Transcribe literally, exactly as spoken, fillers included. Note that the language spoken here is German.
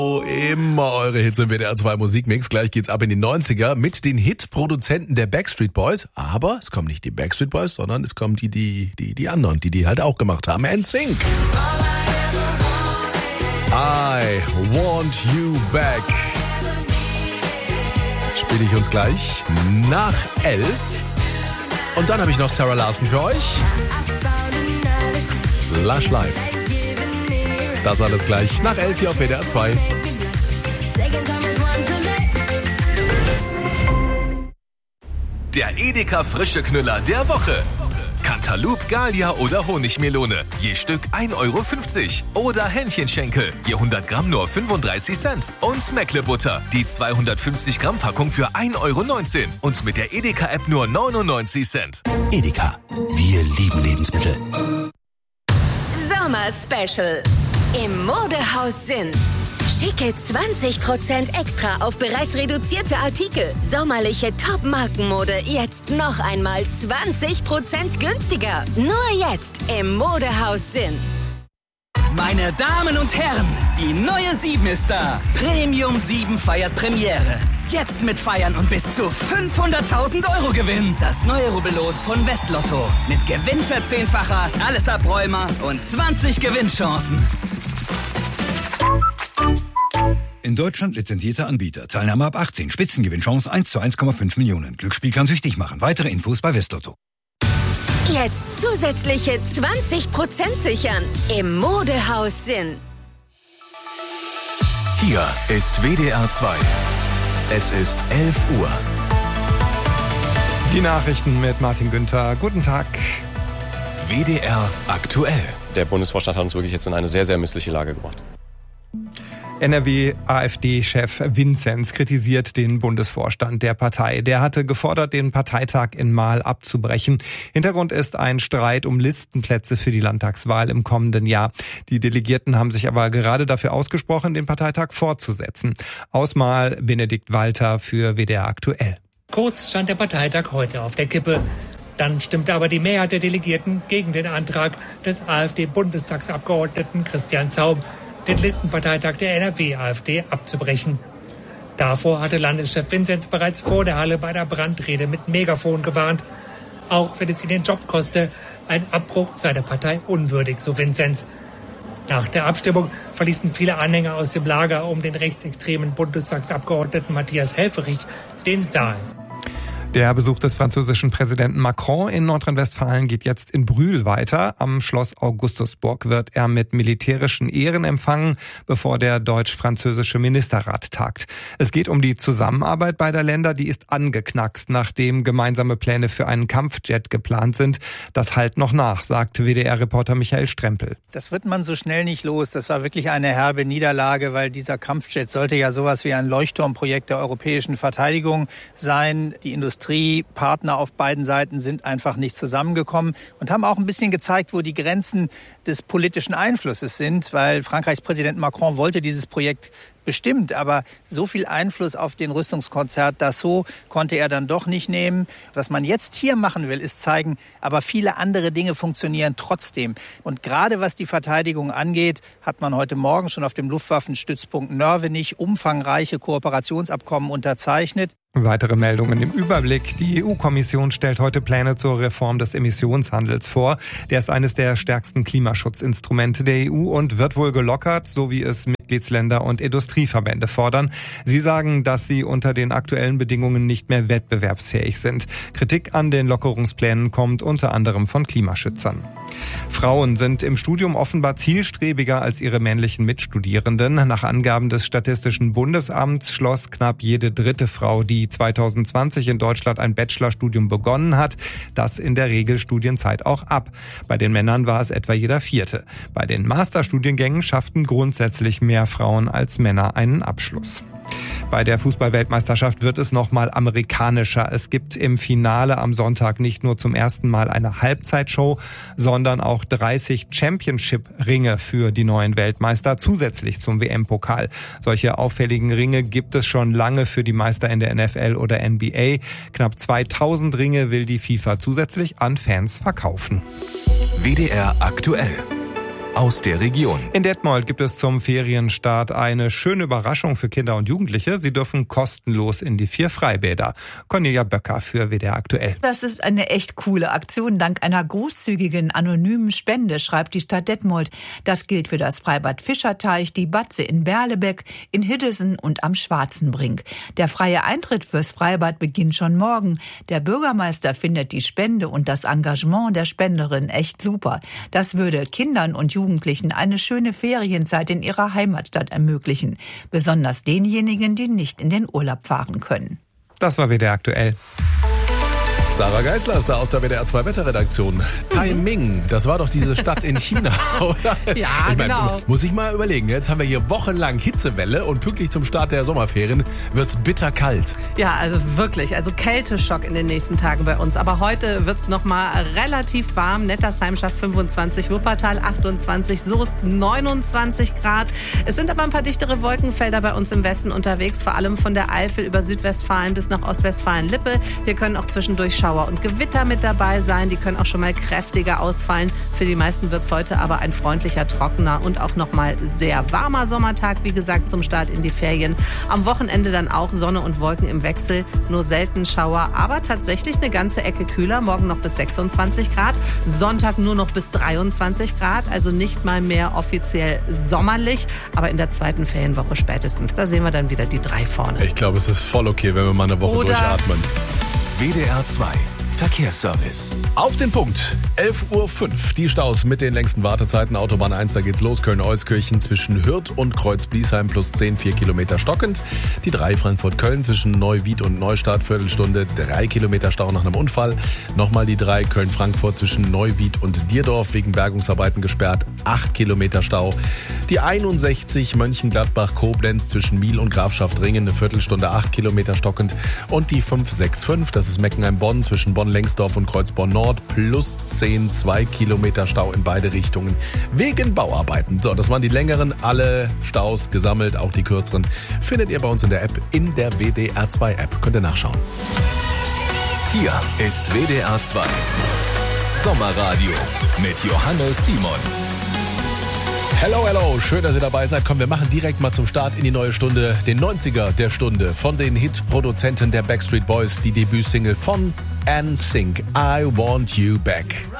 Immer eure Hits im W D R zwei Musikmix. Gleich geht's ab in die neunziger mit den Hitproduzenten der Backstreet Boys. Aber es kommen nicht die Backstreet Boys, sondern es kommen die, die, die, die anderen, die die halt auch gemacht haben. N Sync. I Want You Back. Spiele ich uns gleich nach elf. Und dann habe ich noch Sarah Larson für euch. Lush Life. Das alles gleich nach elf hier auf W D R zwei. Der Edeka Frische Knüller der Woche. Cantaloupe, Gallia oder Honigmelone. Je Stück ein Euro fünfzig. Oder Hähnchenschenkel. Je hundert Gramm nur fünfunddreißig Cent. Und Meckle-Butter. Die zweihundertfünfzig Gramm Packung für ein Euro neunzehn. Und mit der Edeka-App nur neunundneunzig Cent. Edeka. Wir lieben Lebensmittel. Sommer-Special. Im Modehaus Sinn. Schicke zwanzig Prozent extra auf bereits reduzierte Artikel. Sommerliche Top-Markenmode jetzt noch einmal zwanzig Prozent günstiger. Nur jetzt im Modehaus Sinn. Meine Damen und Herren, die neue sieben ist da. Premium sieben feiert Premiere. Jetzt mit Feiern und bis zu fünfhunderttausend Euro Gewinn. Das neue Rubbellos von Westlotto. Mit Gewinnverzehnfacher, alles Abräumer und zwanzig Gewinnchancen. In Deutschland lizenzierter Anbieter. Teilnahme ab achtzehn. Spitzengewinnchance eins zu eins Komma fünf Millionen. Glücksspiel kann süchtig machen. Weitere Infos bei Westlotto. Jetzt zusätzliche zwanzig Prozent sichern im Modehaus Sinn. Hier ist W D R zwei. Es ist elf Uhr. Die Nachrichten mit Martin Günther. Guten Tag. W D R aktuell. Der Bundesvorstand hat uns wirklich jetzt in eine sehr, sehr missliche Lage gebracht. N R W-AfD-Chef Vinzenz kritisiert den Bundesvorstand der Partei. Der hatte gefordert, den Parteitag in Marl abzubrechen. Hintergrund ist ein Streit um Listenplätze für die Landtagswahl im kommenden Jahr. Die Delegierten haben sich aber gerade dafür ausgesprochen, den Parteitag fortzusetzen. Aus Marl Benedikt Walter für W D R aktuell. Kurz stand der Parteitag heute auf der Kippe. Dann stimmte aber die Mehrheit der Delegierten gegen den Antrag des AfD-Bundestagsabgeordneten Christian Zaum, den Listenparteitag der N R W-AfD abzubrechen. Davor hatte Landeschef Vinzenz bereits vor der Halle bei der Brandrede mit Megafon gewarnt. Auch wenn es ihn den Job koste, ein Abbruch sei der Partei unwürdig, so Vinzenz. Nach der Abstimmung verließen viele Anhänger aus dem Lager um den rechtsextremen Bundestagsabgeordneten Matthias Helfferich den Saal. Der Besuch des französischen Präsidenten Macron in Nordrhein-Westfalen geht jetzt in Brühl weiter. Am Schloss Augustusburg wird er mit militärischen Ehren empfangen, bevor der deutsch-französische Ministerrat tagt. Es geht um die Zusammenarbeit beider Länder, die ist angeknackst, nachdem gemeinsame Pläne für einen Kampfjet geplant sind. Das hallt noch nach, sagt W D R-Reporter Michael Strempel. Das wird man so schnell nicht los. Das war wirklich eine herbe Niederlage, weil dieser Kampfjet sollte ja sowas wie ein Leuchtturmprojekt der europäischen Verteidigung sein. Die Industrie Partner auf beiden Seiten sind einfach nicht zusammengekommen und haben auch ein bisschen gezeigt, wo die Grenzen des politischen Einflusses sind, weil Frankreichs Präsident Macron wollte dieses Projekt bestimmt, aber so viel Einfluss auf den Rüstungskonzert Dassault konnte er dann doch nicht nehmen. Was man jetzt hier machen will, ist zeigen, aber viele andere Dinge funktionieren trotzdem. Und gerade was die Verteidigung angeht, hat man heute Morgen schon auf dem Luftwaffenstützpunkt Nörvenich umfangreiche Kooperationsabkommen unterzeichnet. Weitere Meldungen im Überblick. Die E U-Kommission stellt heute Pläne zur Reform des Emissionshandels vor. Der ist eines der stärksten Klimaschutzinstrumente der E U und wird wohl gelockert, so wie es Mitgliedsländer und Industrieverbände fordern. Sie sagen, dass sie unter den aktuellen Bedingungen nicht mehr wettbewerbsfähig sind. Kritik an den Lockerungsplänen kommt unter anderem von Klimaschützern. Frauen sind im Studium offenbar zielstrebiger als ihre männlichen Mitstudierenden. Nach Angaben des Statistischen Bundesamts schloss knapp jede dritte Frau, die zwanzig zwanzig in Deutschland ein Bachelorstudium begonnen hat, das in der Regelstudienzeit auch ab. Bei den Männern war es etwa jeder vierte. Bei den Masterstudiengängen schafften grundsätzlich mehr Frauen als Männer einen Abschluss. Bei der Fußball-Weltmeisterschaft wird es nochmal amerikanischer. Es gibt im Finale am Sonntag nicht nur zum ersten Mal eine Halbzeitshow, sondern auch dreißig Championship-Ringe für die neuen Weltmeister zusätzlich zum W M-Pokal. Solche auffälligen Ringe gibt es schon lange für die Meister in der N F L oder N B A. Knapp zweitausend Ringe will die FIFA zusätzlich an Fans verkaufen. W D R aktuell. aus der Region. In Detmold gibt es zum Ferienstart eine schöne Überraschung für Kinder und Jugendliche. Sie dürfen kostenlos in die vier Freibäder. Cornelia Böcker für W D R aktuell. Das ist eine echt coole Aktion. Dank einer großzügigen, anonymen Spende, schreibt die Stadt Detmold. Das gilt für das Freibad Fischerteich, die Batze in Berlebeck, in Hiddesen und am Schwarzenbrink. Der freie Eintritt fürs Freibad beginnt schon morgen. Der Bürgermeister findet die Spende und das Engagement der Spenderin echt super. Das würde Kindern und Jugendlichen eine schöne Ferienzeit in ihrer Heimatstadt ermöglichen. Besonders denjenigen, die nicht in den Urlaub fahren können. Das war W D R aktuell. Sarah Geisler ist da aus der W D R zwei Wetterredaktion. Taiming, das war doch diese Stadt in China, oder? Ja, ich mein, genau. Muss ich mal überlegen, jetzt haben wir hier wochenlang Hitzewelle und pünktlich zum Start der Sommerferien wird's bitterkalt. Ja, also wirklich, also Kälteschock in den nächsten Tagen bei uns. Aber heute wird's noch mal relativ warm. Nettersheim schafft fünfundzwanzig, Wuppertal achtundzwanzig, Soest neunundzwanzig Grad. Es sind aber ein paar dichtere Wolkenfelder bei uns im Westen unterwegs, vor allem von der Eifel über Südwestfalen bis nach Ostwestfalen-Lippe. Wir können auch zwischendurch Schauer und Gewitter mit dabei sein. Die können auch schon mal kräftiger ausfallen. Für die meisten wird es heute aber ein freundlicher, trockener und auch noch mal sehr warmer Sommertag. Wie gesagt, zum Start in die Ferien. Am Wochenende dann auch Sonne und Wolken im Wechsel. Nur selten Schauer, aber tatsächlich eine ganze Ecke kühler. Morgen noch bis sechsundzwanzig Grad. Sonntag nur noch bis dreiundzwanzig Grad. Also nicht mal mehr offiziell sommerlich. Aber in der zweiten Ferienwoche spätestens. Da sehen wir dann wieder die drei vorne. Ich glaube, es ist voll okay, wenn wir mal eine Woche Oder durchatmen. W D R zwei Verkehrsservice. Auf den Punkt. elf Uhr fünf. Die Staus mit den längsten Wartezeiten. Autobahn eins, da geht's los. Köln-Euskirchen zwischen Hürth und Kreuz-Bliesheim plus zehn, vier Kilometer stockend. Die drei Frankfurt-Köln zwischen Neuwied und Neustadt, Viertelstunde, drei Kilometer Stau nach einem Unfall. Nochmal die drei Köln-Frankfurt zwischen Neuwied und Dierdorf wegen Bergungsarbeiten gesperrt, acht Kilometer Stau. Die einundsechzig Mönchengladbach-Koblenz zwischen Miel und Grafschaft-Ringen, eine Viertelstunde, acht Kilometer stockend. Und die fünf sechs fünf, das ist Meckenheim-Bonn zwischen Bonn-Lengsdorf und Kreuzborn-Nord, plus zehn, zwei Kilometer Stau in beide Richtungen wegen Bauarbeiten. So, das waren die längeren, alle Staus gesammelt, auch die kürzeren, findet ihr bei uns in der App, in der W D R zwei App. Könnt ihr nachschauen. Hier ist W D R zwei Sommerradio mit Johannes Simon. Hello, hello, schön, dass ihr dabei seid. Komm, wir machen direkt mal zum Start in die neue Stunde den neunziger der Stunde von den Hit-Produzenten der Backstreet Boys, die Debütsingle von N Sync, I Want You Back.